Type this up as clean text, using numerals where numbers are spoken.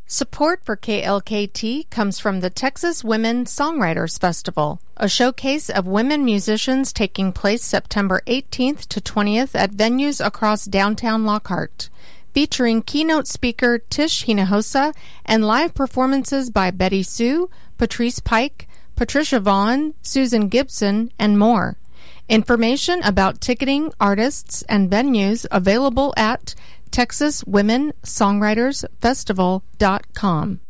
Support for KLKT comes from the Texas Women Songwriters Festival, a showcase of women musicians taking place September 18th to 20th at venues across downtown Lockhart, featuring keynote speaker Tish Hinojosa and live performances by Betty Sue, Patrice Pike, Patricia Vaughn, Susan Gibson, and more. Information about ticketing, artists, and venues available at TexasWomenSongwritersFestival.com.